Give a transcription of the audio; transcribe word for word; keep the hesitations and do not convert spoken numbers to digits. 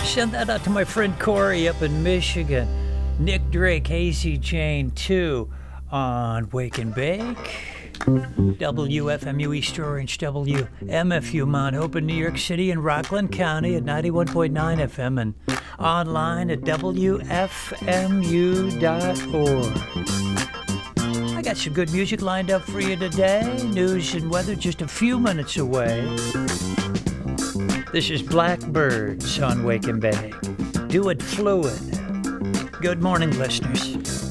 Send that out to my friend Corey up in Michigan. Nick Drake, Hazy Jane two on Wake and Bake. W F M U East Orange, W M F U Mount Hope in New York City and Rockland County at ninety-one point nine F M and online at W F M U dot org. I got some good music lined up for you today. News and weather just a few minutes away. This is Blackbirds on Wake and Bake. Do it fluid. Good morning, listeners.